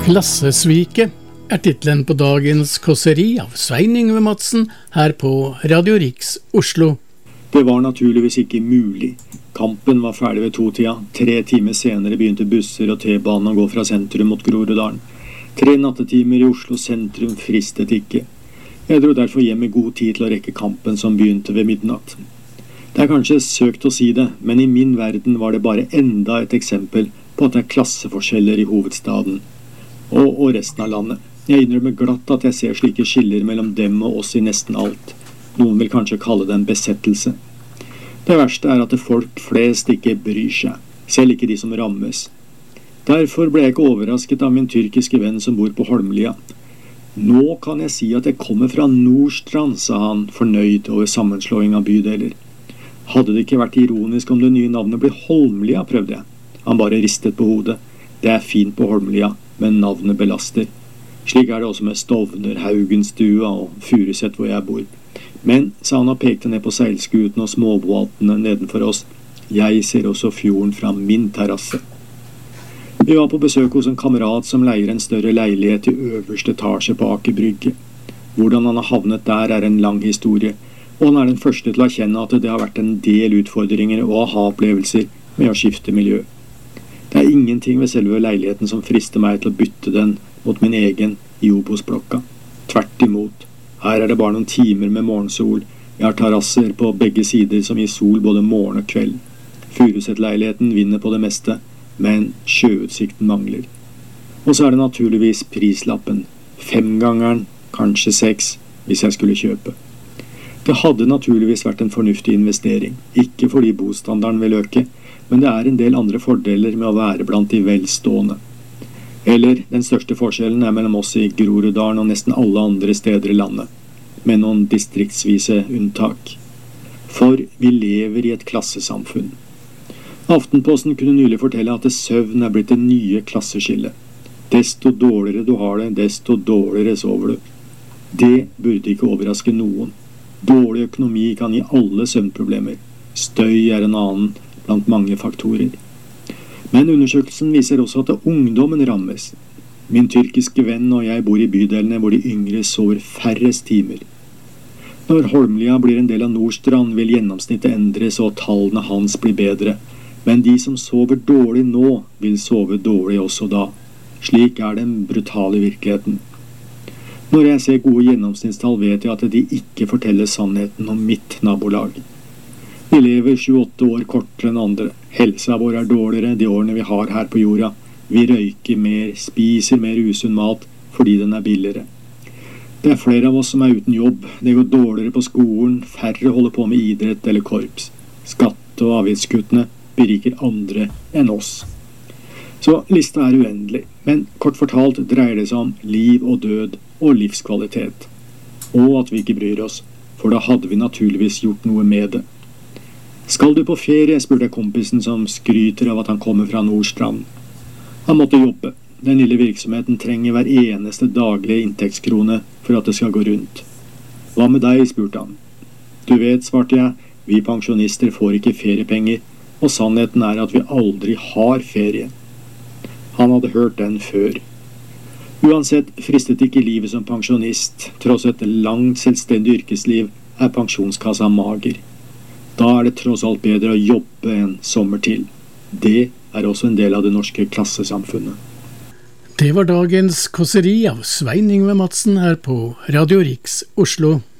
Klassesviket titlen på dagens kåseri av Svein Yngve Madsen her på Radio Riks Oslo. Det var naturligvis ikke mulig. Kampen var ferdig ved 2-tida. 3 timer senere begynte busser og T-banen å gå fra sentrum mot Groruddalen. 3 nattetimer i Oslo sentrum fristet ikke. Jeg dro derfor hjem i god tid til å rekke kampen som begynte ved midnatt. Det kanskje søkt å si det, men i min verden var det bare enda et eksempel på at det klasseforskjeller i hovedstaden og resten av landet. Jeg innrømmer glatt at jeg ser slike skiller mellom dem og oss i nesten alt. Noen vil kanskje kalle det en besettelse. Det verste at det folk flest ikke bryr seg, selv ikke de som rammes. Derfor ble jeg ikke overrasket av min tyrkiske venn som bor på Holmlia. Nå kan jeg si at jeg kommer fra Nordstrand, sa han, fornøyd over sammenslåing av bydeler. Hadde det ikke vært ironisk om det nye navnet ble Holmlia, prøvde jeg. Han bare ristet på hodet. Det er fint på Holmlia, men navnet belaster. Slik det også med Stovner, Haugenstua og Furuset hvor jeg bor. Men, sa han og pekte ned på seilskuten og småbåtene nedenfor oss, jeg ser også fjorden fra min terrasse. Vi var på besøk hos en kamerat som leier en større leilighet i øverste etasje på Aker Brygge. Hvordan han har havnet der en lang historie, og han den første til å erkjenne at det har vært en del utfordringer og aha-opplevelser med å skifte miljø. Det ingenting ved selve leiligheten som frister meg til å bytte den mot min egen i Obos-blokka. Tvert imot. Her det bare noen timer med morgensol. Jeg har terrasser på begge sider som gir sol både morgen og kveld. Furuset-leiligheten vinner på det meste, men sjøutsikten mangler. Og så det naturligvis prislappen. 5-gangeren, kanskje 6, hvis jeg skulle kjøpe. Det hadde naturligvis vært en fornuftig investering. Ikke fordi bostandarden vil øke, men det en del andre fordeler med å være blant de velstående. Eller den største forskjellen mellom oss i Groruddalen og nesten alle andre steder i landet, med noen distriktsvise unntak. For vi lever i et klassesamfunn. Aftenposten kunne nylig fortelle at søvn blitt det nye klasseskillet. Desto dårligere du har det, desto dårligere sover du. Det burde ikke overraske noen. Dårlig økonomi kan gi alle søvnproblemer. Støy en annen blant mange faktorer. Men undersøkelsen viser også at ungdommen rammes. Min tyrkiske venn og jeg bor i bydelene hvor de yngre sover færrest timer. Når Holmlia blir en del av Nordstrand vil gjennomsnittet endres og tallene hans bli bedre. Men de som sover dårlig nå vil sove dårlig også da. Slik den brutale virkeligheten. Når jeg ser gode gjennomsnittstall vet jeg at de ikke forteller sannheten om mitt nabolag. Vi lever 28 år kortere enn andre. Helsa vår dårligere de årene vi har her på jorda. Vi røyker mer, spiser mer usunn mat fordi den billigere. Det flere av oss som uten jobb. Det går dårligere på skolen, færre holder på med idrett eller korps. Skatte- og avgiftskuttene beriker andre enn oss. Så lista uendelig, men kort fortalt dreier det seg om liv og død og livskvalitet. Og at vi ikke bryr oss, for da hadde vi naturligvis gjort noe med det. Skal du på ferie, spurte kompisen som skryter av at han kommer fra Nordstrand. Han måtte jobbe. Den lille virksomheten trenger hver eneste daglige inntektskrone for at det skal gå rundt. Hva med deg, spurte han. Du vet, svarte jeg, vi pensjonister får ikke feriepenger, og sannheten at vi aldri har ferie. Han hadde hørt den før. Uansett fristet ikke livet som pensjonist. Tross et langt selvstendig yrkesliv pensjonskassa mager. Da det tross alt bedre å jobbe en sommer til. Det også en del av det norske klassesamfunnet. Det var dagens kåseri av Svein Yngve Madsen her på Radio Riks Oslo.